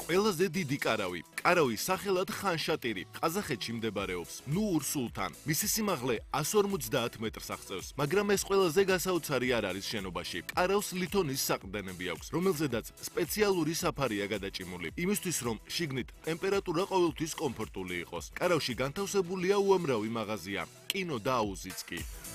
ყველაზე დიდი კარავი. კარავის სახელად ხანშატირი. ყაზახეთში მდებარეობს ნუურ სულთან. მისი სიმაღლე 150 მეტრს აღწევს, მაგრამ ეს ყველაზე გასაოცარი არ არის შენობაში. კარავს ლითონის საყრდენები აქვს, რომელზედაც სპეციალური საფარია გადაჭიმული, იმისთვის რომ შიგნით ტემპერატურა ყოველთვის კომფორტული იყოს. კარავში განთავსებულია უამრავი მაღაზია, კინო და აუზიც კი.